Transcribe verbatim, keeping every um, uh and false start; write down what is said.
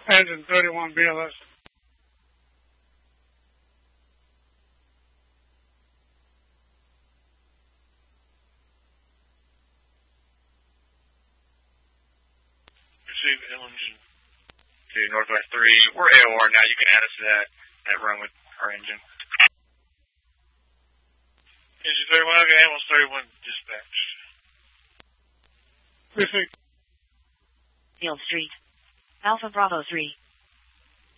Engine thirty-one B L S. Receive engine to Northwest three. We're A O R now. You can add us to that, that run with our engine. Engine thirty-one, okay, Ambulance thirty-one dispatch. Precinct. Field Street. Alpha Bravo three.